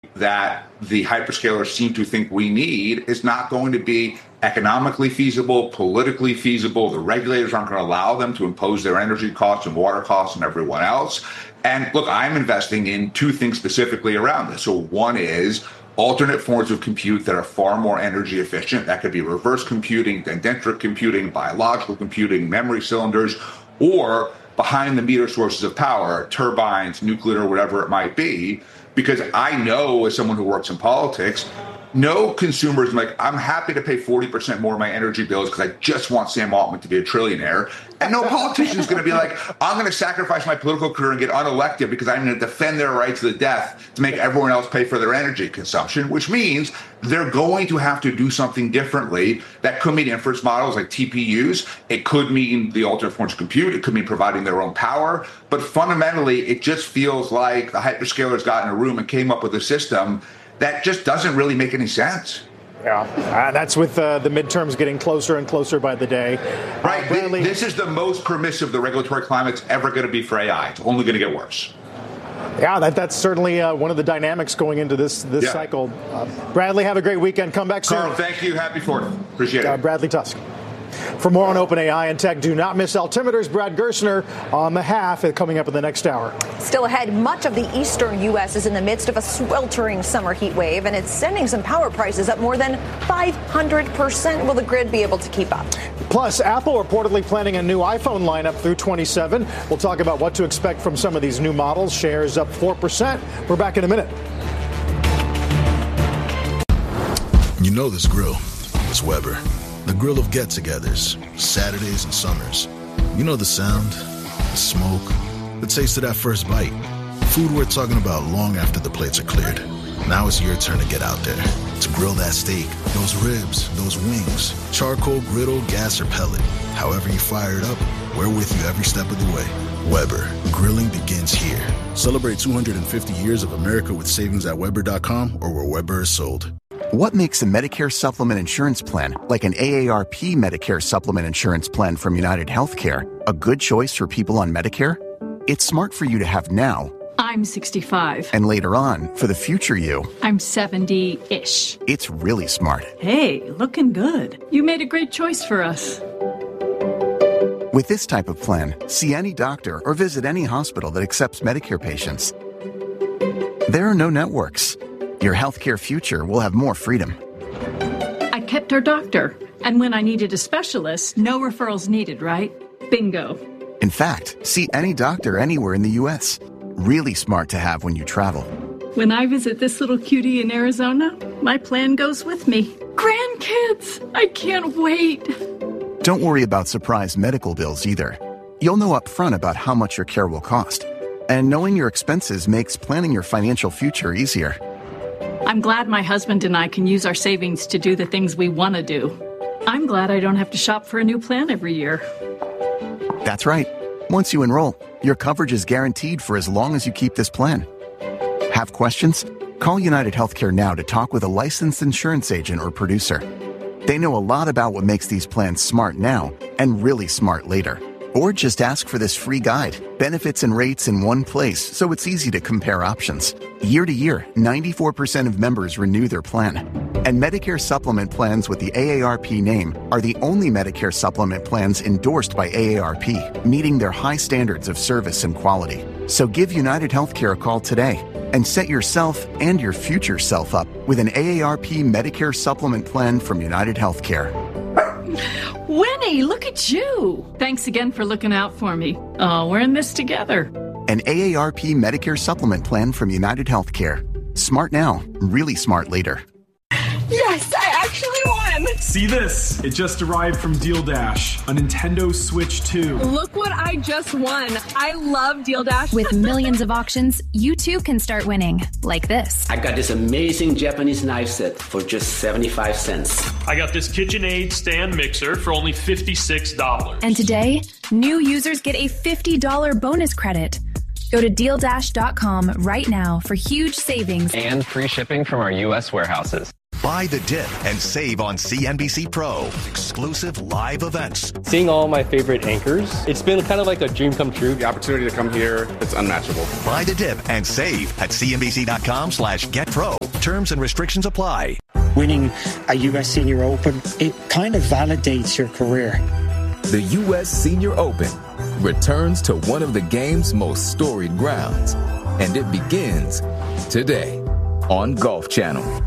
that the hyperscalers seem to think we need is not going to be economically feasible, politically feasible. The regulators aren't going to allow them to impose their energy costs and water costs on everyone else. And look, I'm investing in two things specifically around this. So one is alternate forms of compute that are far more energy efficient. That could be reverse computing, dendritic computing, biological computing, memory cylinders, or behind the meter sources of power, turbines, nuclear, whatever it might be. Because I know, as someone who works in politics, no consumer is like, I'm happy to pay 40% more of my energy bills because I just want Sam Altman to be a trillionaire. And no politician is going to be like, I'm going to sacrifice my political career and get unelected because I'm going to defend their right to the death to make everyone else pay for their energy consumption, which means they're going to have to do something differently. That could mean inference models like TPUs. It could mean the alternate forms of compute. It could mean providing their own power. But fundamentally, it just feels like the hyperscalers got in a room and came up with a system that just doesn't really make any sense. Yeah, that's with the midterms getting closer and closer by the day. Right. This is the most permissive the regulatory climate's ever going to be for AI. It's only going to get worse. Yeah, that's certainly one of the dynamics going into this cycle. Bradley, have a great weekend. Come back soon. Carl, thank you. Happy 4th. Appreciate it. Bradley Tusk. For more on OpenAI and tech, do not miss Altimeter's Brad Gerstner on the half coming up in the next hour. Still ahead, much of the eastern U.S. is in the midst of a sweltering summer heat wave, and it's sending some power prices up more than 500%. Will the grid be able to keep up? Plus, Apple reportedly planning a new iPhone lineup through 27. We'll talk about what to expect from some of these new models. Shares up 4%. We're back in a minute. You know this grill. It's Weber. The grill of get-togethers, Saturdays and summers. You know the sound, the smoke, the taste of that first bite. Food we're talking about long after the plates are cleared. Now it's your turn to get out there, to grill that steak, those ribs, those wings, charcoal, griddle, gas, or pellet. However you fire it up, we're with you every step of the way. Weber, grilling begins here. Celebrate 250 years of America with savings at Weber.com or where Weber is sold. What makes a Medicare supplement insurance plan, like an AARP Medicare supplement insurance plan from United Healthcare, a good choice for people on Medicare? It's smart for you to have now. I'm 65. And later on, for the future you. I'm 70-ish. It's really smart. Hey, looking good. You made a great choice for us. With this type of plan, see any doctor or visit any hospital that accepts Medicare patients. There are no networks. Your healthcare future will have more freedom. I kept our doctor. And when I needed a specialist, no referrals needed, right? Bingo. In fact, see any doctor anywhere in the U.S. Really smart to have when you travel. When I visit this little cutie in Arizona, my plan goes with me. Grandkids! I can't wait. Don't worry about surprise medical bills either. You'll know up front about how much your care will cost. And knowing your expenses makes planning your financial future easier. I'm glad my husband and I can use our savings to do the things we want to do. I'm glad I don't have to shop for a new plan every year. That's right. Once you enroll, your coverage is guaranteed for as long as you keep this plan. Have questions? Call United Healthcare now to talk with a licensed insurance agent or producer. They know a lot about what makes these plans smart now and really smart later. Or just ask for this free guide, benefits and rates in one place, so it's easy to compare options. Year to year, 94% of members renew their plan. And Medicare supplement plans with the AARP name are the only Medicare supplement plans endorsed by AARP, meeting their high standards of service and quality. So give United Healthcare a call today and set yourself and your future self up with an AARP Medicare supplement plan from United Healthcare. Winnie, look at you. Thanks again for looking out for me. Oh, we're in this together. An AARP Medicare supplement plan from United Healthcare. Smart now, really smart later. Yes, I actually won! See this? It just arrived from Deal Dash, a Nintendo Switch 2. Look what I just won. I love Deal Dash. With millions of auctions, you too can start winning, like this. I got this amazing Japanese knife set for just 75 cents. I got this KitchenAid stand mixer for only $56. And today, new users get a $50 bonus credit. Go to DealDash.com right now for huge savings and free shipping from our U.S. warehouses. Buy the dip and save on CNBC Pro. Exclusive live events. Seeing all my favorite anchors, it's been kind of like a dream come true. The opportunity to come here, it's unmatchable. Buy the dip and save at cnbc.com/getpro. Terms and restrictions apply. Winning a U.S. Senior Open, it kind of validates your career. The U.S. Senior Open returns to one of the game's most storied grounds, and it begins today on Golf Channel.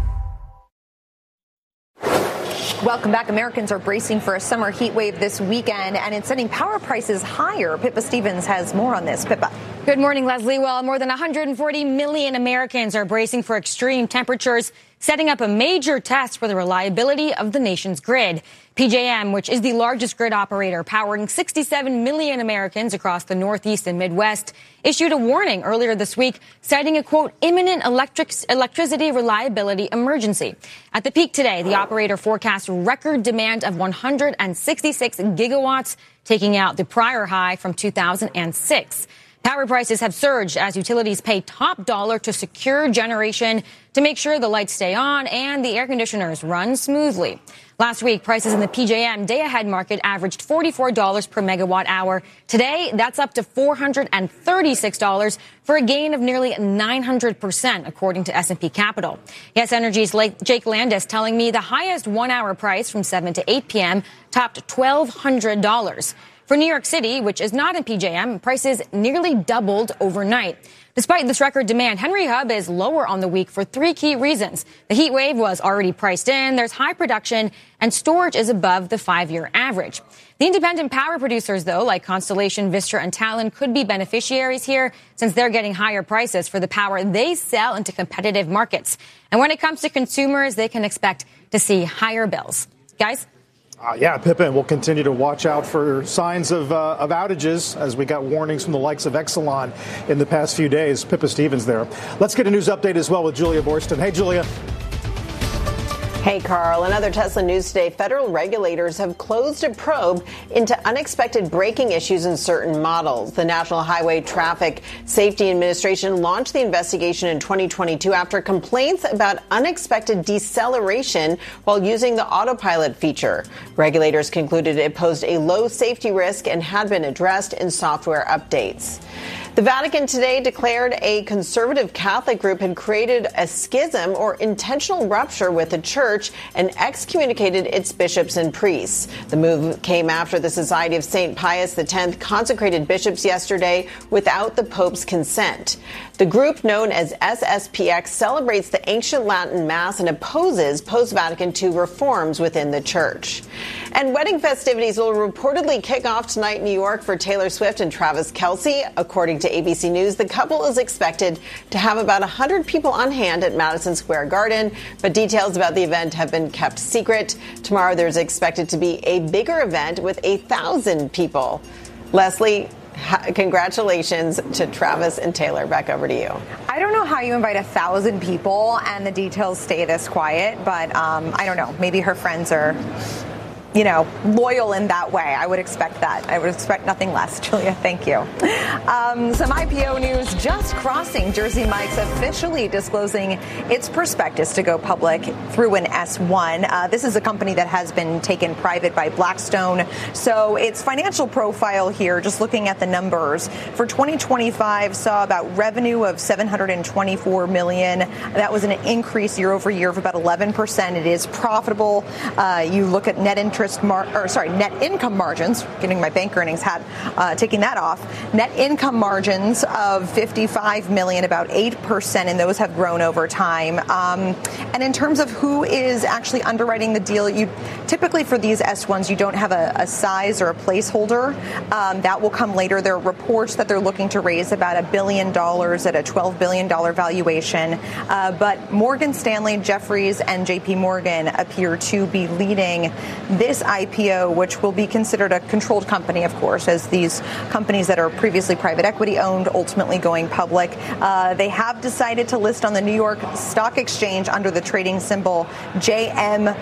Welcome back. Americans are bracing for a summer heat wave this weekend, and it's sending power prices higher. Pippa Stevens has more on this. Pippa. Good morning, Leslie. Well, more than 140 million Americans are bracing for extreme temperatures, setting up a major test for the reliability of the nation's grid. PJM, which is the largest grid operator powering 67 million Americans across the Northeast and Midwest, issued a warning earlier this week, citing a, quote, imminent electricity reliability emergency. At the peak today, the operator forecast record demand of 166 gigawatts, taking out the prior high from 2006. Power prices have surged as utilities pay top dollar to secure generation to make sure the lights stay on and the air conditioners run smoothly. Last week, prices in the PJM day-ahead market averaged $44 per megawatt hour. Today, that's up to $436 for a gain of nearly 900%, according to S&P Capital. Yes Energy's Jake Landis telling me the highest one-hour price from 7 to 8 p.m. topped $1,200. For New York City, which is not in PJM, prices nearly doubled overnight. Despite this record demand, Henry Hub is lower on the week for three key reasons. The heat wave was already priced in, there's high production, and storage is above the 5-year average. The independent power producers, though, like Constellation, Vistra, and Talon, could be beneficiaries here since they're getting higher prices for the power they sell into competitive markets. And when it comes to consumers, they can expect to see higher bills. Guys? Yeah, Pippa, and we'll continue to watch out for signs of outages as we got warnings from the likes of Exelon in the past few days. Pippa Stevens there. Let's get a news update as well with Julia Borston. Hey, Julia. Hey, Carl. Another Tesla news today. Federal regulators have closed a probe into unexpected braking issues in certain models. The National Highway Traffic Safety Administration launched the investigation in 2022 after complaints about unexpected deceleration while using the autopilot feature. Regulators concluded it posed a low safety risk and had been addressed in software updates. The Vatican today declared a conservative Catholic group had created a schism or intentional rupture with the church and excommunicated its bishops and priests. The move came after the Society of St. Pius X consecrated bishops yesterday without the Pope's consent. The group, known as SSPX, celebrates the ancient Latin Mass and opposes post-Vatican II reforms within the church. And wedding festivities will reportedly kick off tonight in New York for Taylor Swift and Travis Kelce. According to ABC News, the couple is expected to have about 100 people on hand at Madison Square Garden, but details about the event have been kept secret. Tomorrow, there's expected to be a bigger event with 1,000 people. Leslie, congratulations to Travis and Taylor. Back over to you. I don't know how you invite 1,000 people and the details stay this quiet, but I don't know. Maybe her friends are, loyal in that way. I would expect that. I would expect nothing less. Julia, thank you. Some IPO news just crossing. Jersey Mike's officially disclosing its prospectus to go public through an S-1. This is a company that has been taken private by Blackstone. So its financial profile here, just looking at the numbers, for 2025 saw about revenue of $724 million. That was an increase year over year of about 11%. It is profitable. You look at net income margins, getting my bank earnings hat, taking that off. Net income margins of $55 million, about 8%, and those have grown over time. And in terms of who is actually underwriting the deal, you typically for these S1s, you don't have a size or a placeholder. That will come later. There are reports that they're looking to raise about $1 billion at a $12 billion valuation. But Morgan Stanley, Jefferies, and JP Morgan appear to be leading this IPO, which will be considered a controlled company, of course, as these companies that are previously private equity owned ultimately going public. They have decided to list on the New York Stock Exchange under the trading symbol JMKE.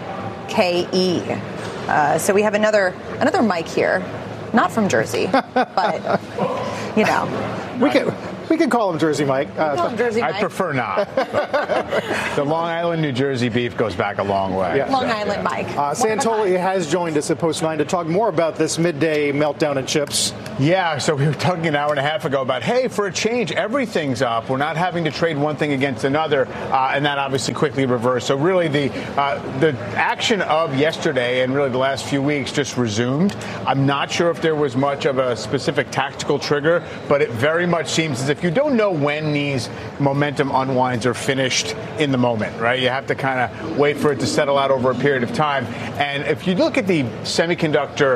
So we have another mic here, not from Jersey, but we We can call him Jersey Mike. Call him Jersey Mike. I prefer not. The Long Island, New Jersey beef goes back a long way. Yeah. Long Island Mike. Santoli has joined us at Post 9 to talk more about this midday meltdown in chips. Yeah, so we were talking an hour and a half ago about, hey, for a change, everything's up. We're not having to trade one thing against another, and that obviously quickly reversed. So really the action of yesterday and really the last few weeks just resumed. I'm not sure if there was much of a specific tactical trigger, but it very much seems as if you don't know when these momentum unwinds are finished in the moment, right? You have to kind of wait for it to settle out over a period of time. And if you look at the Philly semiconductor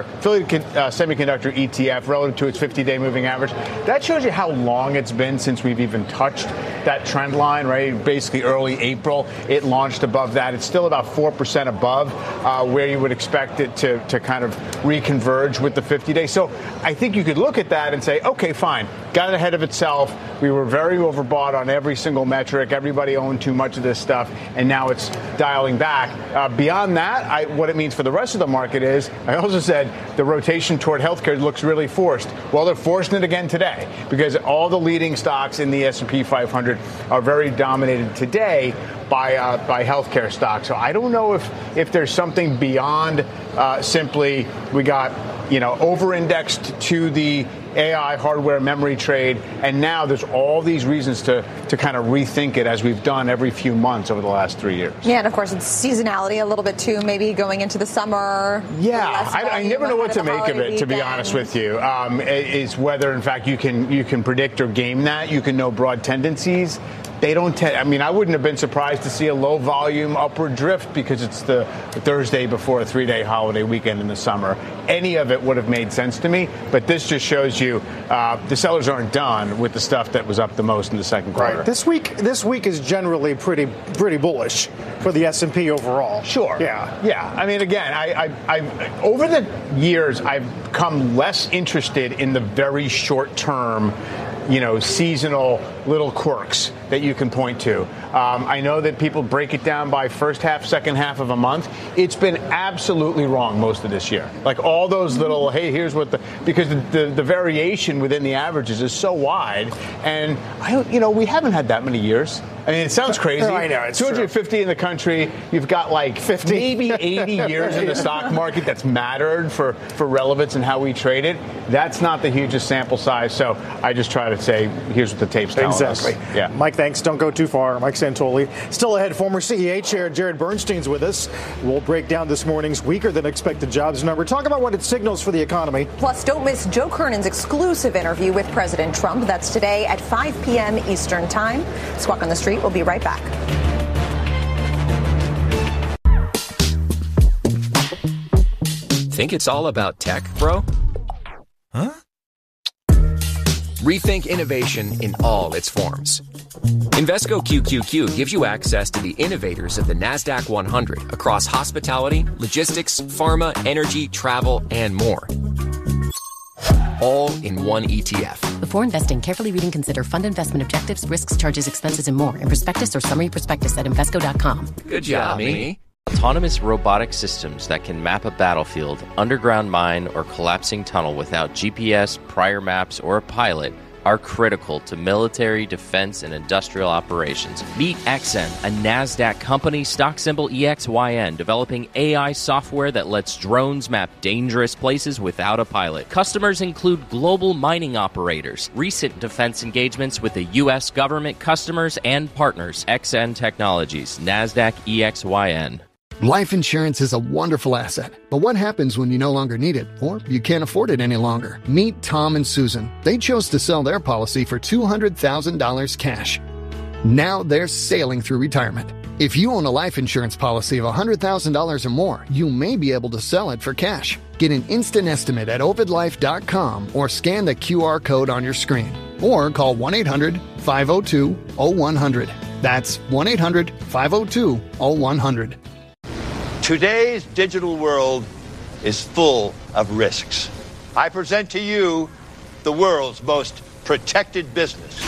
ETF relative to its 50-day moving average, that shows you how long it's been since we've even touched that trend line, right? Basically early April, it launched above that. It's still about 4% above where you would expect it to kind of reconverge with the 50-day. So I think you could look at that and say, okay, fine, got ahead of itself. We were very overbought on every single metric. Everybody owned too much of this stuff, and now it's dialing back. Beyond that, what it means for the rest of the market is, I also said the rotation toward healthcare looks really forced. Well, they're forcing it again today because all the leading stocks in the S&P 500 are very dominated today by healthcare stocks. So I don't know if there's something beyond simply we got over-indexed to the AI hardware memory trade, and now there's all these reasons to kind of rethink it as we've done every few months over the last 3 years. Yeah, and of course it's seasonality a little bit too, maybe going into the summer. Yeah, I never know what to make of it, to be honest with you. Is whether in fact you can predict or game that. You can know broad tendencies. They don't I wouldn't have been surprised to see a low volume upward drift because it's the Thursday before a 3-day holiday weekend in the summer. Any of it would have made sense to me, but this just shows you the sellers aren't done with the stuff that was up the most in the second quarter. Right. This week is generally pretty bullish for the S&P overall. Sure. Yeah. I mean, again, I over the years I've become less interested in the very short term, seasonal little quirks that you can point to. I know that people break it down by first half, second half of a month. It's been absolutely wrong most of this year. Like all those little, hey, here's what because the variation within the averages is so wide. And, we haven't had that many years. I mean, it sounds crazy. I know, it's 250 true. In the country. You've got like 50, maybe 80 years in the stock market that's mattered for relevance and how we trade it. That's not the hugest sample size. So I just try to say, here's what the tape's telling us. Exactly. Yeah. Mike, thanks. Don't go too far. Mike Santoli. Still ahead, former CEA chair Jared Bernstein's with us. We'll break down this morning's weaker than expected jobs number. Talk about what it signals for the economy. Plus, don't miss Joe Kernan's exclusive interview with President Trump. That's today at 5 p.m. Eastern Time. Squawk on the Street. We'll be right back. Think it's all about tech, bro? Huh? Rethink innovation in all its forms. Invesco QQQ gives you access to the innovators of the NASDAQ 100 across hospitality, logistics, pharma, energy, travel, and more. All in one ETF. Before investing, carefully read and consider fund investment objectives, risks, charges, expenses, and more in prospectus or summary prospectus at Invesco.com. Good job, me. Autonomous robotic systems that can map a battlefield, underground mine, or collapsing tunnel without GPS, prior maps, or a pilot are critical to military, defense, and industrial operations. Meet XN, a NASDAQ company, stock symbol EXYN, developing AI software that lets drones map dangerous places without a pilot. Customers include global mining operators, recent defense engagements with the U.S. government, customers, and partners. XN Technologies, NASDAQ EXYN. Life insurance is a wonderful asset, but what happens when you no longer need it or you can't afford it any longer? Meet Tom and Susan. They chose to sell their policy for $200,000 cash. Now they're sailing through retirement. If you own a life insurance policy of $100,000 or more, you may be able to sell it for cash. Get an instant estimate at ovidlife.com or scan the QR code on your screen. Or call 1-800-502-0100. That's 1-800-502-0100. Today's digital world is full of risks. I present to you the world's most protected business.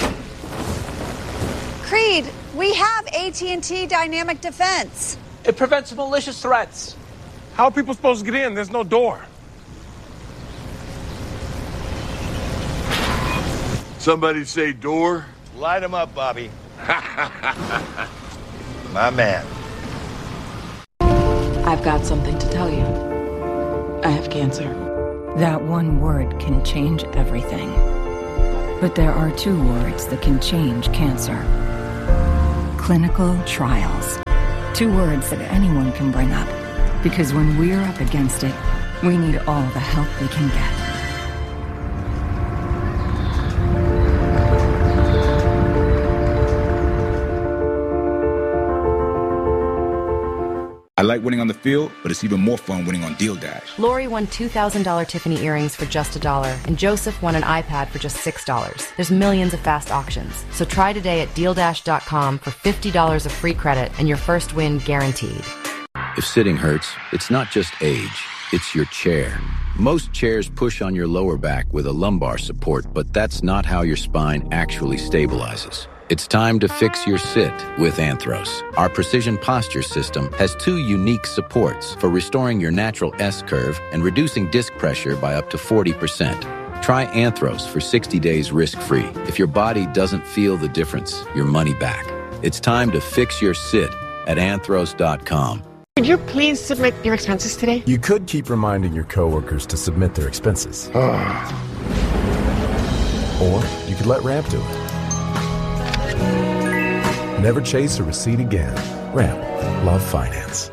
Creed, we have AT&T Dynamic Defense. It prevents malicious threats. How are people supposed to get in? There's no door. Somebody say door? Light him up, Bobby. My man. I've got something to tell you. I have cancer. That one word can change everything. But there are two words that can change cancer. Clinical trials. Two words that anyone can bring up. Because when we're up against it, we need all the help we can get. I like winning on the field, but it's even more fun winning on Deal Dash. Lori won $2,000 Tiffany earrings for just $1, and Joseph won an iPad for just $6. There's millions of fast auctions. So try today at DealDash.com for $50 of free credit and your first win guaranteed. If sitting hurts, it's not just age, it's your chair. Most chairs push on your lower back with a lumbar support, but that's not how your spine actually stabilizes. It's time to fix your sit with Anthros. Our precision posture system has two unique supports for restoring your natural S-curve and reducing disc pressure by up to 40%. Try Anthros for 60 days risk-free. If your body doesn't feel the difference, your money back. It's time to fix your sit at Anthros.com. Could you please submit your expenses today? You could keep reminding your coworkers to submit their expenses. Or you could let Ramp do it. Never chase a receipt again. Ramp. Love finance.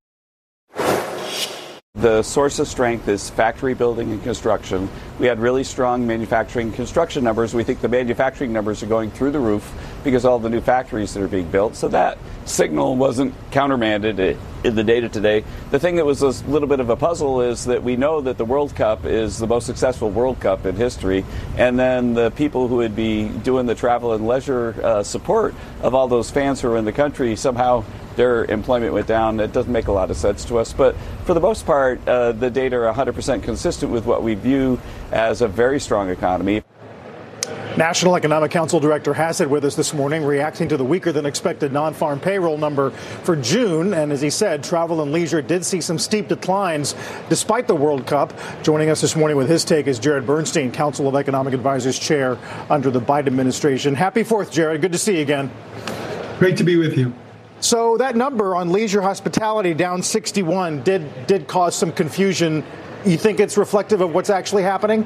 The source of strength is factory building and construction. We had really strong manufacturing and construction numbers. We think the manufacturing numbers are going through the roof because all the new factories that are being built. So that signal wasn't countermanded in the data today. The thing that was a little bit of a puzzle is that we know that the World Cup is the most successful World Cup in history, and then the people who would be doing the travel and leisure support of all those fans who are in the country, somehow their employment went down. It doesn't make a lot of sense to us, but for the most part, the data are 100% consistent with what we view as a very strong economy. National Economic Council Director Hassett with us this morning, reacting to the weaker than expected non-farm payroll number for June. And as he said, travel and leisure did see some steep declines despite the World Cup. Joining us this morning with his take is Jared Bernstein, Council of Economic Advisors chair under the Biden administration. Happy 4th, Jared. Good to see you again. Great to be with you. So that number on leisure hospitality down 61 did cause some confusion. You think it's reflective of what's actually happening?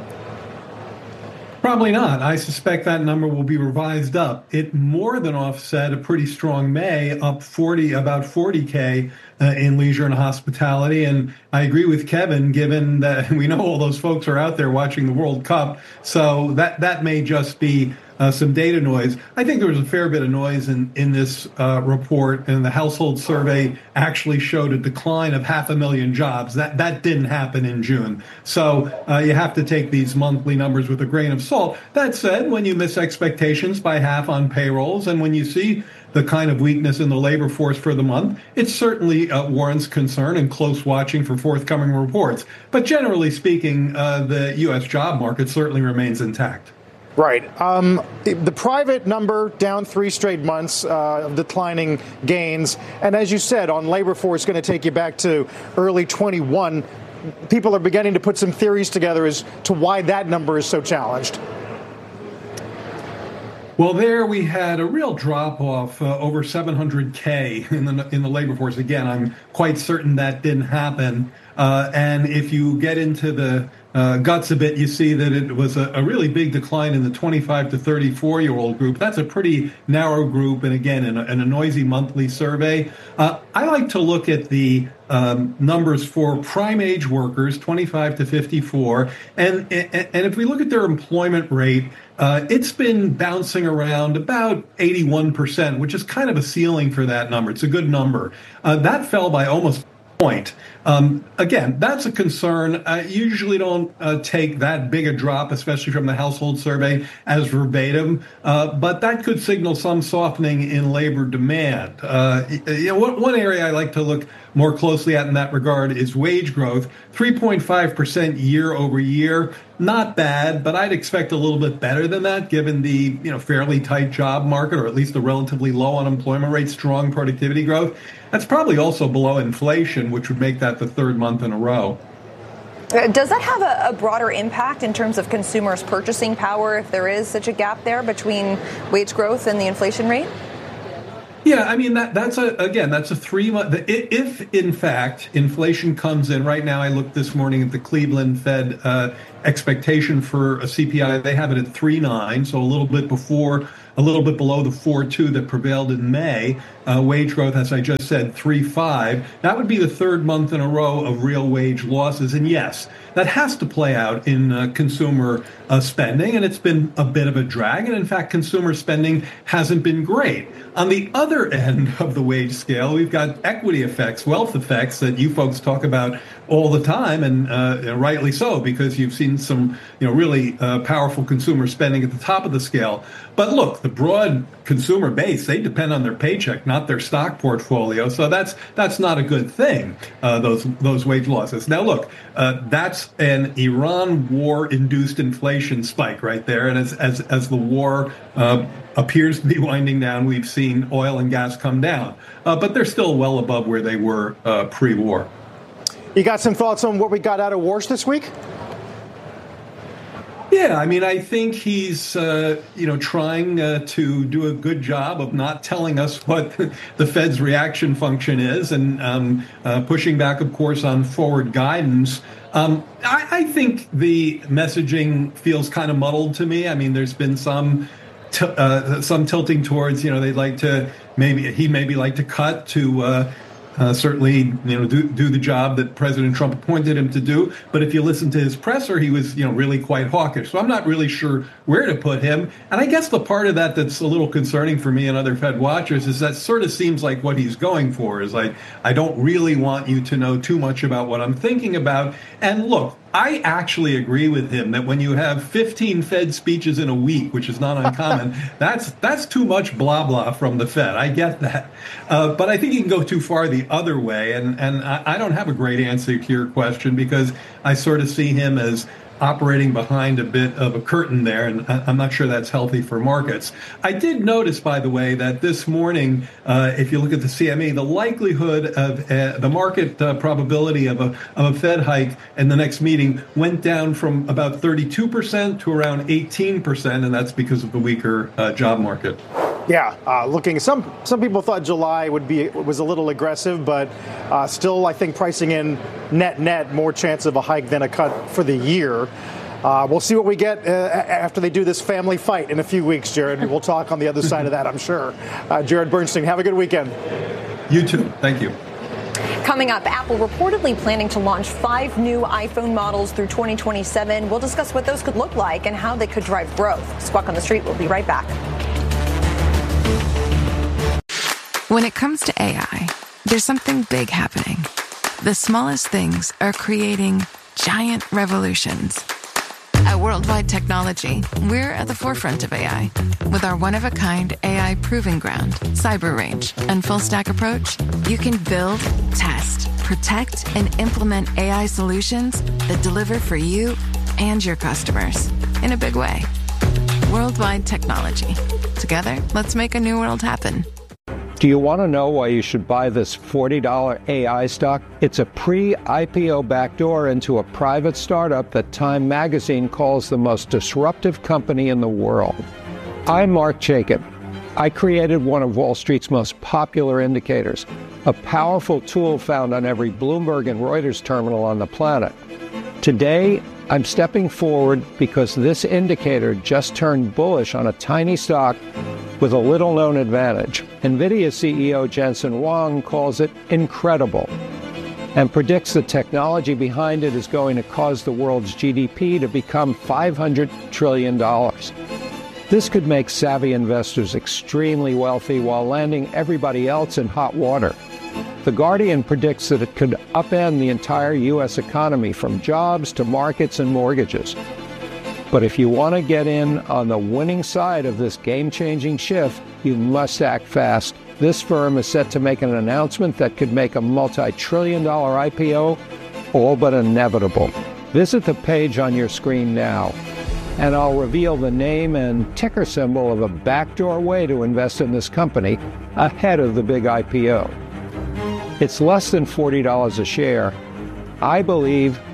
Probably not. I suspect that number will be revised up. It more than offset a pretty strong May, up about 40K in leisure and hospitality. And I agree with Kevin, given that we know all those folks are out there watching the World Cup. So that may just be some data noise. I think there was a fair bit of noise in this report, and the household survey actually showed a decline of 500,000 jobs. That didn't happen in June. So you have to take these monthly numbers with a grain of salt. That said, when you miss expectations by half on payrolls, and when you see the kind of weakness in the labor force for the month, it certainly warrants concern and close watching for forthcoming reports. But generally speaking, the U.S. job market certainly remains intact. Right. The private number down 3 straight months of declining gains. And as you said, on labor force, going to take you back to early 21. People are beginning to put some theories together as to why that number is so challenged. Well, there we had a real drop-off, over 700K in the labor force. Again, I'm quite certain that didn't happen. And if you get into the guts a bit, you see that it was a really big decline in the 25 to 34-year-old group. That's a pretty narrow group, and again, in a noisy monthly survey. I like to look at the numbers for prime age workers, 25 to 54, and if we look at their employment rate, it's been bouncing around about 81%, which is kind of a ceiling for that number. It's a good number. That fell by almost point. Again, that's a concern. I usually don't take that big a drop, especially from the household survey, as verbatim, but that could signal some softening in labor demand. One area I like to look more closely at in that regard is wage growth, 3.5% year over year. Not bad, but I'd expect a little bit better than that, given the fairly tight job market, or at least the relatively low unemployment rate, strong productivity growth. That's probably also below inflation, which would make that the third month in a row. Does that have a broader impact in terms of consumers' purchasing power if there is such a gap there between wage growth and the inflation rate? Yeah, I mean, that's a 3 month. If in fact inflation comes in right now, I looked this morning at the Cleveland Fed expectation for a CPI. They have it at 3.9, so a little bit below the 4.2 that prevailed in May. Wage growth, as I just said, 3.5. That would be the third month in a row of real wage losses. And yes, that has to play out in consumer spending, and it's been a bit of a drag. And in fact, consumer spending hasn't been great. On the other end of the wage scale, we've got equity effects, wealth effects that you folks talk about all the time, and rightly so, because you've seen some really powerful consumer spending at the top of the scale. But look, the broad consumer base, they depend on their paycheck, not their stock portfolio. So that's not a good thing, those wage losses. Now, look, that's an Iran war-induced inflation spike right there. And as the war appears to be winding down, we've seen oil and gas come down. But they're still well above where they were pre-war. You got some thoughts on what we got out of Warsh this week? Yeah, I mean, I think he's, trying to do a good job of not telling us what the Fed's reaction function is and pushing back, of course, on forward guidance. I think the messaging feels kind of muddled to me. I mean, there's been some tilting towards, they'd like to maybe like to cut to certainly, do the job that President Trump appointed him to do. But if you listen to his presser, he was, really quite hawkish. So I'm not really sure where to put him. And I guess the part of that that's a little concerning for me and other Fed watchers is that sort of seems like what he's going for is like, I don't really want you to know too much about what I'm thinking about. And look, I actually agree with him that when you have 15 Fed speeches in a week, which is not uncommon, that's too much blah blah from the Fed. I get that, but I think you can go too far the other way, and I don't have a great answer to your question because I sort of see him as operating behind a bit of a curtain there, and I'm not sure that's healthy for markets. I did notice, by the way, that this morning, if you look at the CME, the likelihood of the market probability of a Fed hike in the next meeting went down from about 32% to around 18%, and that's because of the weaker job market. Yeah, some people thought July was a little aggressive, but still, I think pricing in net more chance of a hike than a cut for the year. We'll see what we get after they do this family fight in a few weeks, Jared. We'll talk on the other side of that, I'm sure. Jared Bernstein, have a good weekend. You too. Thank you. Coming up, Apple reportedly planning to launch 5 new iPhone models through 2027. We'll discuss what those could look like and how they could drive growth. Squawk on the Street will be right back. When it comes to AI, there's something big happening. The smallest things are creating giant revolutions. At Worldwide Technology, we're at the forefront of AI. With our one-of-a-kind AI Proving Ground, Cyber Range, and full-stack approach, you can build, test, protect, and implement AI solutions that deliver for you and your customers in a big way. Worldwide Technology. Together, let's make a new world happen. Do you want to know why you should buy this $40 AI stock? It's a pre-IPO backdoor into a private startup that Time Magazine calls the most disruptive company in the world. I'm Mark Jacob. I created one of Wall Street's most popular indicators, a powerful tool found on every Bloomberg and Reuters terminal on the planet. Today, I'm stepping forward because this indicator just turned bullish on a tiny stock with a little-known advantage. NVIDIA CEO Jensen Huang calls it incredible and predicts the technology behind it is going to cause the world's GDP to become $500 trillion. This could make savvy investors extremely wealthy while landing everybody else in hot water. The Guardian predicts that it could upend the entire U.S. economy from jobs to markets and mortgages. But if you want to get in on the winning side of this game-changing shift, you must act fast. This firm is set to make an announcement that could make a multi-trillion-dollar IPO all but inevitable. Visit the page on your screen now, and I'll reveal the name and ticker symbol of a backdoor way to invest in this company ahead of the big IPO. It's less than $40 a share. I believe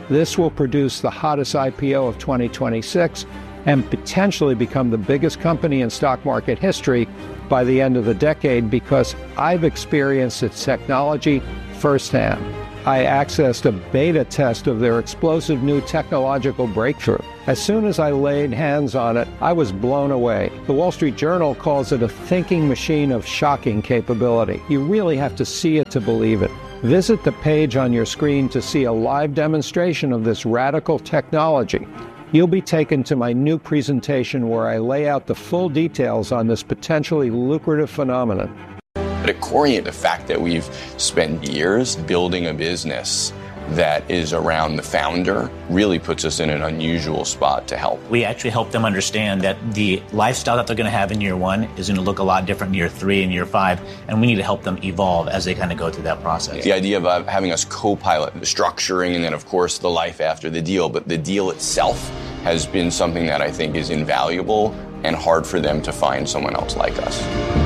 This will produce the hottest IPO of 2026 and potentially become the biggest company in stock market history by the end of the decade because I've experienced its technology firsthand. I accessed a beta test of their explosive new technological breakthrough. As soon as I laid hands on it, I was blown away. The Wall Street Journal calls it a thinking machine of shocking capability. You really have to see it to believe it. Visit the page on your screen to see a live demonstration of this radical technology. You'll be taken to my new presentation where I lay out the full details on this potentially lucrative phenomenon. But at Corient, the fact that we've spent years building a business that is around the founder really puts us in an unusual spot to help. We actually help them understand that the lifestyle that they're going to have in year 1 is going to look a lot different in year 3 and year 5, and we need to help them evolve as they kind of go through that process. The idea of having us co-pilot the structuring and then, of course, the life after the deal, but the deal itself has been something that I think is invaluable and hard for them to find someone else like us.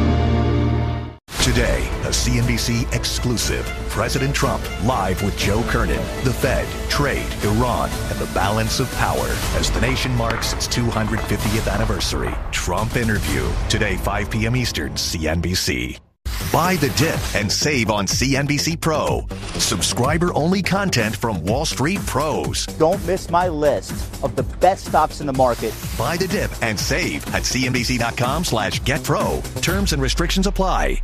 Today, a CNBC exclusive. President Trump live with Joe Kernan, the Fed, trade, Iran, and the balance of power as the nation marks its 250th anniversary. Trump interview. Today, 5 p.m. Eastern, CNBC. Buy the dip and save on CNBC Pro. Subscriber-only content from Wall Street pros. Don't miss my list of the best stocks in the market. Buy the dip and save at CNBC.com/GetPro. Terms and restrictions apply.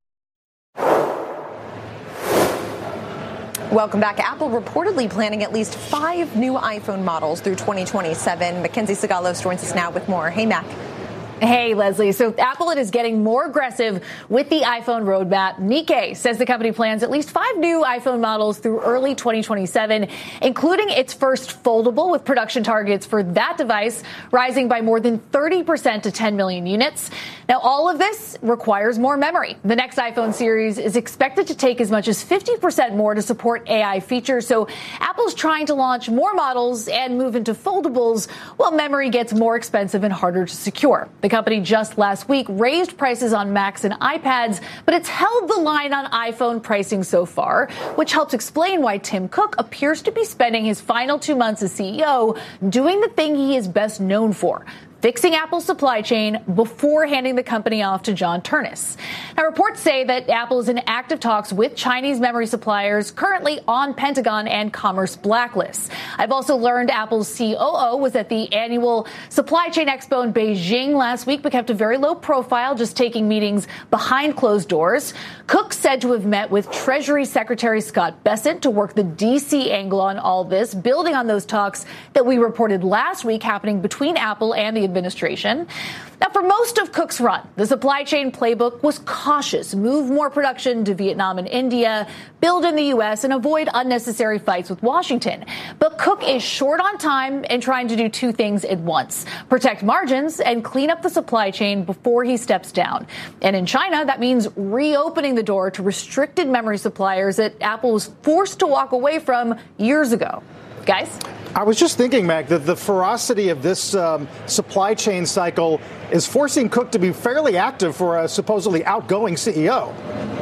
Welcome back. Apple reportedly planning at least 5 new iPhone models through 2027. Mackenzie Sigalos joins us now with more. Hey, Mac. Hey, Leslie. So Apple is getting more aggressive with the iPhone roadmap. Nikkei says the company plans at least 5 new iPhone models through early 2027, including its first foldable, with production targets for that device rising by more than 30% to 10 million units. Now, all of this requires more memory. The next iPhone series is expected to take as much as 50% more to support AI features. So Apple's trying to launch more models and move into foldables while memory gets more expensive and harder to secure. The company just last week raised prices on Macs and iPads, but it's held the line on iPhone pricing so far, which helps explain why Tim Cook appears to be spending his final 2 months as CEO doing the thing he is best known for: fixing Apple's supply chain before handing the company off to John Ternus. Now, reports say that Apple is in active talks with Chinese memory suppliers currently on Pentagon and Commerce blacklists. I've also learned Apple's COO was at the annual Supply Chain Expo in Beijing last week, but kept a very low profile, just taking meetings behind closed doors. Cook said to have met with Treasury Secretary Scott Bessent to work the D.C. angle on all this, building on those talks that we reported last week happening between Apple and the administration. Now, for most of Cook's run, the supply chain playbook was cautious: move more production to Vietnam and India, build in the U.S., and avoid unnecessary fights with Washington. But Cook is short on time and trying to do 2 things at once: protect margins and clean up the supply chain before he steps down. And in China, that means reopening the door to restricted memory suppliers that Apple was forced to walk away from years ago. Guys? I was just thinking, Mac, that the ferocity of this supply chain cycle is forcing Cook to be fairly active for a supposedly outgoing CEO.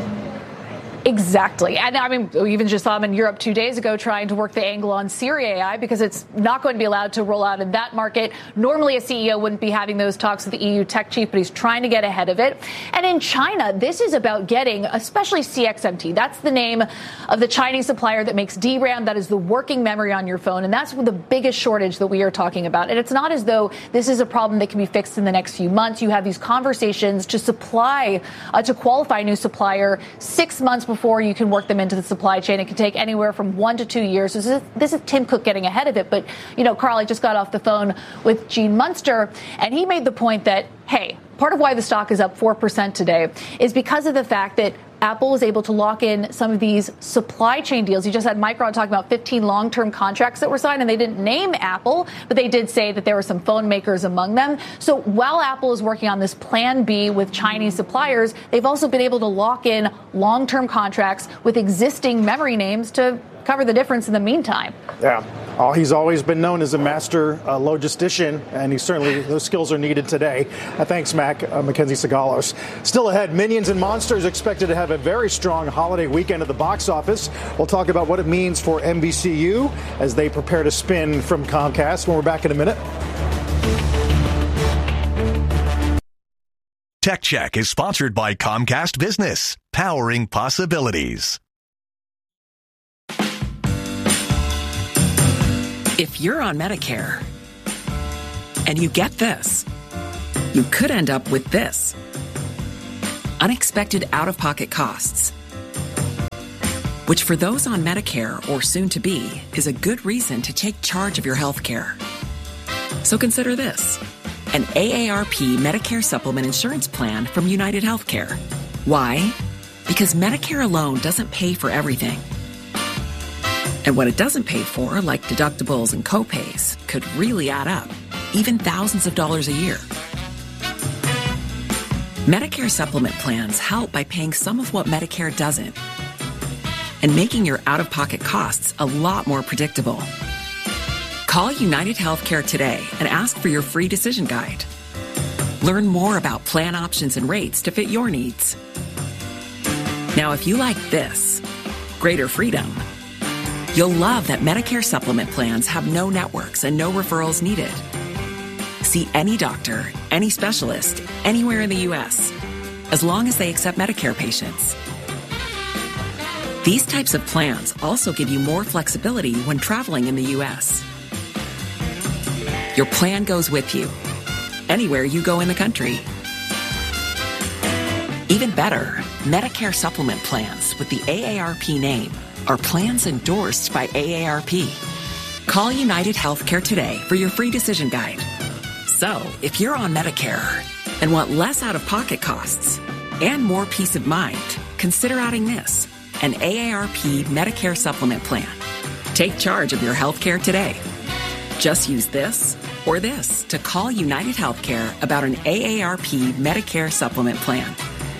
Exactly. And I mean, we even just saw him in Europe 2 days ago trying to work the angle on Siri AI because it's not going to be allowed to roll out in that market. Normally, a CEO wouldn't be having those talks with the EU tech chief, but he's trying to get ahead of it. And in China, this is about getting, especially CXMT. That's the name of the Chinese supplier that makes DRAM. That is the working memory on your phone. And that's the biggest shortage that we are talking about. And it's not as though this is a problem that can be fixed in the next few months. You have these conversations to supply, to qualify a new supplier 6 months before you can work them into the supply chain. It can take anywhere from 1 to 2 years. This is Tim Cook getting ahead of it. But, you know, Carl, I just got off the phone with Gene Munster, and he made the point that, hey, part of why the stock is up 4% today is because of the fact that Apple was able to lock in some of these supply chain deals. You just had Micron talking about 15 long-term contracts that were signed, and they didn't name Apple, but they did say that there were some phone makers among them. So while Apple is working on this plan B with Chinese suppliers, they've also been able to lock in long-term contracts with existing memory names to cover the difference in the meantime. Yeah. Oh, he's always been known as a master logistician, and those skills are needed today. Thanks, Mackenzie Sigalos. Still ahead, Minions and Monsters expected to have a very strong holiday weekend at the box office. We'll talk about what it means for NBCU as they prepare to spin from Comcast when we're back in a minute. Tech Check is sponsored by Comcast Business, powering possibilities. If you're on Medicare and you get this, you could end up with this. Unexpected out-of-pocket costs, which for those on Medicare or soon to be is a good reason to take charge of your health care. So consider this, an AARP Medicare Supplement Insurance Plan from United Healthcare. Why? Because Medicare alone doesn't pay for everything. And what it doesn't pay for, like deductibles and copays, could really add up, even thousands of dollars a year. Medicare supplement plans help by paying some of what Medicare doesn't and making your out-of-pocket costs a lot more predictable. Call United Healthcare today and ask for your free decision guide. Learn more about plan options and rates to fit your needs. Now, if you like this, greater freedom, you'll love that Medicare supplement plans have no networks and no referrals needed. See any doctor, any specialist, anywhere in the U.S., as long as they accept Medicare patients. These types of plans also give you more flexibility when traveling in the U.S. Your plan goes with you, anywhere you go in the country. Even better, Medicare supplement plans with the AARP name are plans endorsed by AARP. Call United Healthcare today for your free decision guide. So, if you're on Medicare and want less out-of-pocket costs and more peace of mind, consider adding this, an AARP Medicare supplement plan. Take charge of your healthcare today. Just use this or this to call United Healthcare about an AARP Medicare supplement plan.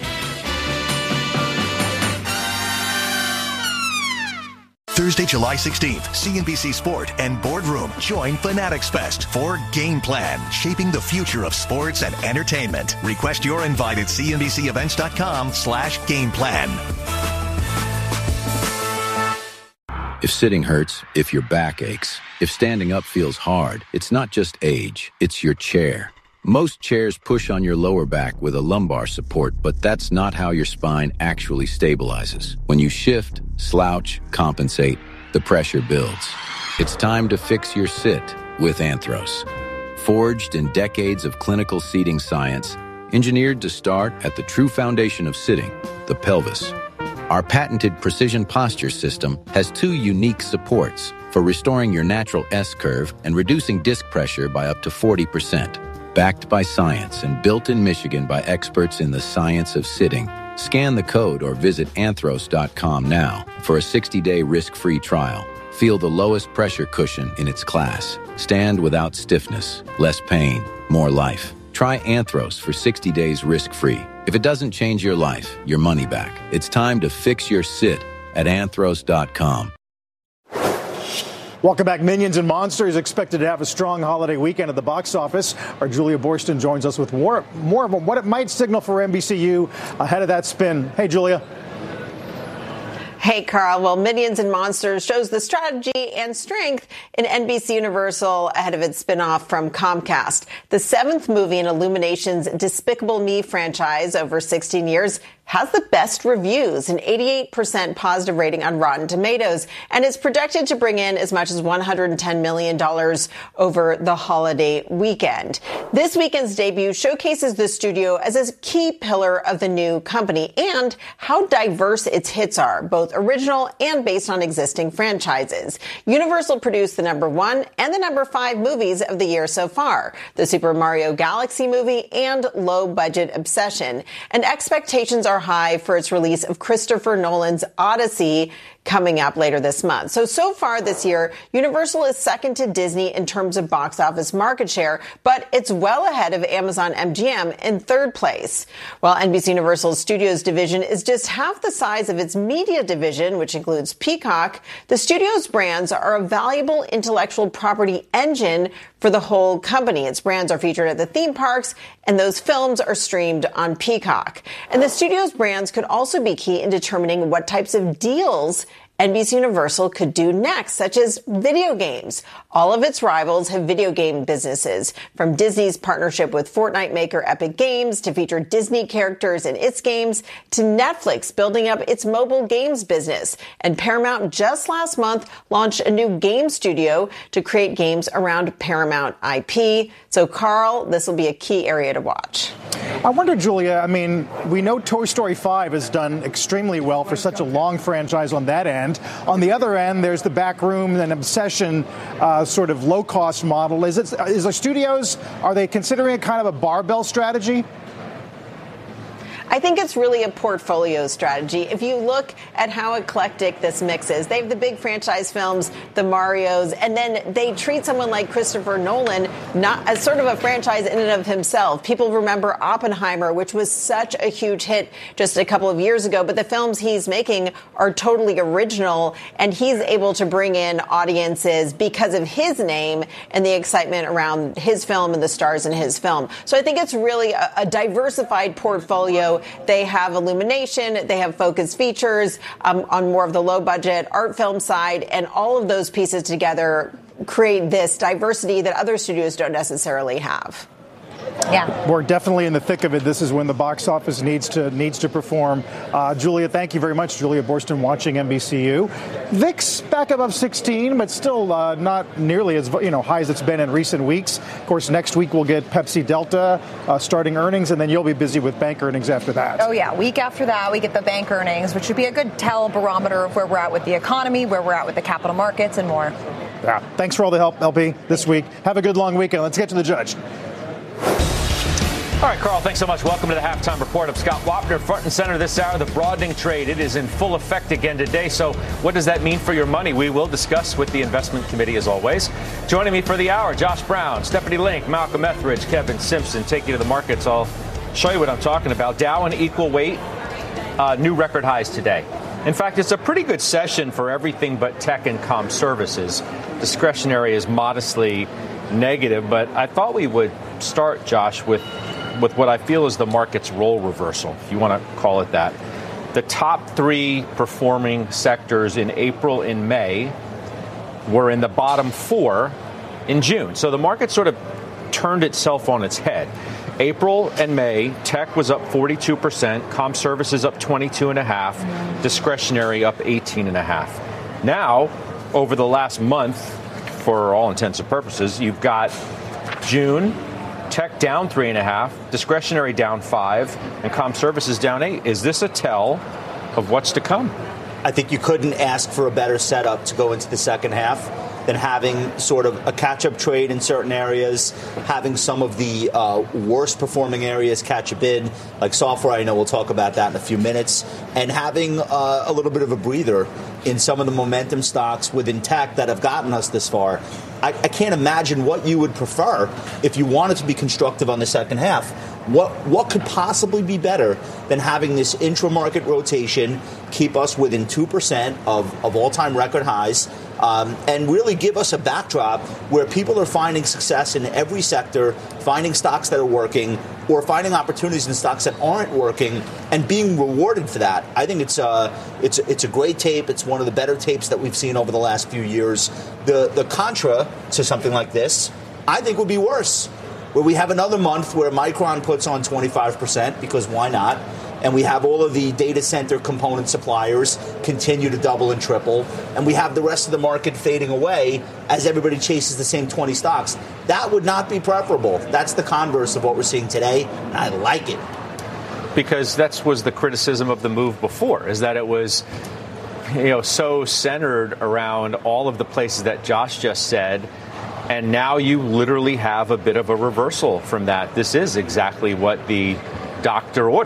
Thursday, July 16th, CNBC Sport and Boardroom join Fanatics Fest for Game Plan, shaping the future of sports and entertainment. Request your invite at cnbcevents.com/gameplan. If sitting hurts, if your back aches, if standing up feels hard, it's not just age, it's your chair. Most chairs push on your lower back with a lumbar support, but that's not how your spine actually stabilizes. When you shift, slouch, compensate, the pressure builds. It's time to fix your sit with Anthros. Forged in decades of clinical seating science, engineered to start at the true foundation of sitting, the pelvis. Our patented precision posture system has two unique supports for restoring your natural S-curve and reducing disc pressure by up to 40%. Backed by science and built in Michigan by experts in the science of sitting. Scan the code or visit anthros.com now for a 60-day risk-free trial. Feel the lowest pressure cushion in its class. Stand without stiffness, less pain, more life. Try Anthros for 60 days risk-free. If it doesn't change your life, your money back. It's time to fix your sit at anthros.com. Welcome back. Minions and Monsters expected to have a strong holiday weekend at the box office. Our Julia Boorstin joins us with more of what it might signal for NBCU ahead of that spin. Hey, Julia. Hey, Carl. Well, Minions and Monsters shows the strategy and strength in NBC Universal ahead of its spinoff from Comcast. The seventh movie in Illumination's Despicable Me franchise over 16 years has the best reviews, an 88% positive rating on Rotten Tomatoes, and is projected to bring in as much as $110 million over the holiday weekend. This weekend's debut showcases the studio as a key pillar of the new company and how diverse its hits are, both original and based on existing franchises. Universal produced the #1 and the #5 movies of the year so far, the Super Mario Galaxy movie and Low Budget Obsession, and expectations are high for its release of Christopher Nolan's Odyssey coming up later this month. So far this year, Universal is second to Disney in terms of box office market share, but it's well ahead of Amazon MGM in third place. While NBC Universal's Studios division is just half the size of its media division, which includes Peacock, the Studios brands are a valuable intellectual property engine for the whole company. Its brands are featured at the theme parks, and those films are streamed on Peacock. And the Studios brands could also be key in determining what types of deals NBC Universal could do next, such as video games. All of its rivals have video game businesses, from Disney's partnership with Fortnite maker Epic Games to feature Disney characters in its games, to Netflix building up its mobile games business. And Paramount just last month launched a new game studio to create games around Paramount IP. So, Carl, this will be a key area to watch. I wonder, Julia, I mean, we know Toy Story 5 has done extremely well for such a long franchise on that end. On the other end, there's the Backroom and Obsession sort of low-cost model. Is the studios, are they considering a kind of a barbell strategy? I think it's really a portfolio strategy. If you look at how eclectic this mix is, they have the big franchise films, the Marios, and then they treat someone like Christopher Nolan not as sort of a franchise in and of himself. People remember Oppenheimer, which was such a huge hit just a couple of years ago, but the films he's making are totally original, and he's able to bring in audiences because of his name and the excitement around his film and the stars in his film. So I think it's really a diversified portfolio. They have Illumination, they have Focus Features on more of the low-budget art film side, and all of those pieces together create this diversity that other studios don't necessarily have. Yeah, we're definitely in the thick of it. This is when the box office needs to perform. Julia, thank you very much. Julia Boorstin watching NBCU. VIX back above 16, but still not nearly as high as it's been in recent weeks. Of course, next week we'll get Pepsi Delta starting earnings, and then you'll be busy with bank earnings after that. Oh yeah, week after that we get the bank earnings, which should be a good tell barometer of where we're at with the economy, where we're at with the capital markets, and more. Yeah, thanks for all the help, LP, this week. Have a good long weekend. Let's get to the judge. All right, Carl, thanks so much. Welcome to the Halftime Report. I'm Scott Wapner, front and center this hour. The broadening trade, it is in full effect again today. So what does that mean for your money? We will discuss with the investment committee, as always. Joining me for the hour, Josh Brown, Stephanie Link, Malcolm Etheridge, Kevin Simpson. Take you to the markets. I'll show you what I'm talking about. Dow and equal weight, new record highs today. In fact, it's a pretty good session for everything but tech and comm services. Discretionary is modestly negative, but I thought we would start, Josh, with what I feel is the market's role reversal, if you want to call it that. The top three performing sectors in April and May were in the bottom four in June. So the market sort of turned itself on its head. April and May, tech was up 42%, comm services up 22.5%, discretionary up 18.5%. Now, over the last month, for all intents and purposes, you've got June, tech down 3.5%, discretionary down 5%, and comm services down 8%. Is this a tell of what's to come? I think you couldn't ask for a better setup to go into the second half than having sort of a catch-up trade in certain areas, having some of the worst performing areas catch a bid, like software. I know we'll talk about that in a few minutes, and having a little bit of a breather in some of the momentum stocks within tech that have gotten us this far. I can't imagine what you would prefer if you wanted to be constructive on the second half. What could possibly be better than having this intra-market rotation keep us within 2% of all-time record highs and really give us a backdrop where people are finding success in every sector, finding stocks that are working or finding opportunities in stocks that aren't working and being rewarded for that. I think it's a great tape. It's one of the better tapes that we've seen over the last few years. The contra to something like this, I think, would be worse, where we have another month where Micron puts on 25%, because why not? And we have all of the data center component suppliers continue to double and triple. And we have the rest of the market fading away as everybody chases the same 20 stocks. That would not be preferable. That's the converse of what we're seeing today, and I like it. Because that was the criticism of the move before, is that it was so centered around all of the places that Josh just said. And now you literally have a bit of a reversal from that. This is exactly what the doctor ordered.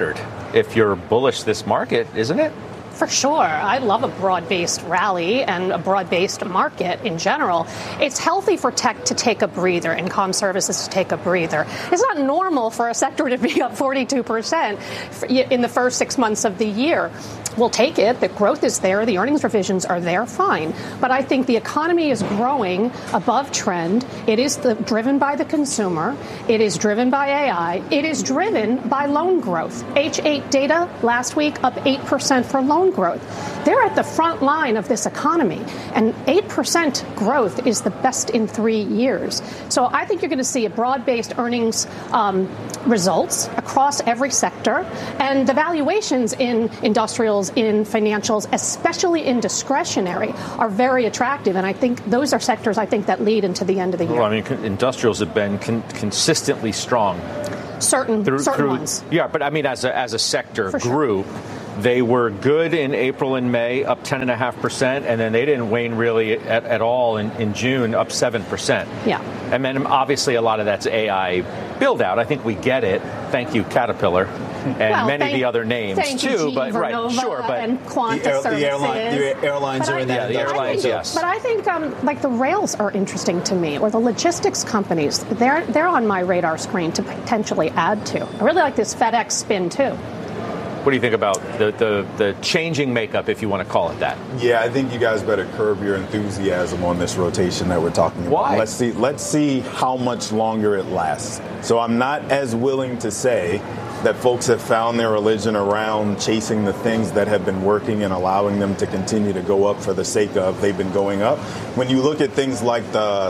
if you're bullish this market, isn't it? For sure. I love a broad-based rally and a broad-based market in general. It's healthy for tech to take a breather and comm services to take a breather. It's not normal for a sector to be up 42% in the first 6 months of the year. We'll take it. The growth is there. The earnings revisions are there. Fine. But I think the economy is growing above trend. It is driven by the consumer. It is driven by AI. It is driven by loan growth. H8 data last week up 8% for loan growth. They're at the front line of this economy. And 8% growth is the best in 3 years. So I think you're going to see a broad-based earnings results across every sector. And the valuations in industrials, in financials, especially in discretionary, are very attractive. And I think those are sectors, I think, that lead into the end of the year. Well, I mean, industrials have been consistently strong. Certain ones. Yeah, but I mean, as a sector group, they were good in April and May, up 10.5%, and then they didn't wane really at all in June, up 7%. Yeah. And then obviously a lot of that's AI build out. I think we get it. Thank you, Caterpillar, and many of the other names too. But and Quanta Services. The airlines are in that. The airlines, yes. But I think like the rails are interesting to me, or the logistics companies. They're on my radar screen to potentially add to. I really like this FedEx spin too. What do you think about the changing makeup, if you want to call it that? Yeah, I think you guys better curb your enthusiasm on this rotation that we're talking about. Why? Let's see how much longer it lasts. So I'm not as willing to say that folks have found their religion around chasing the things that have been working and allowing them to continue to go up for the sake of they've been going up. When you look at things like the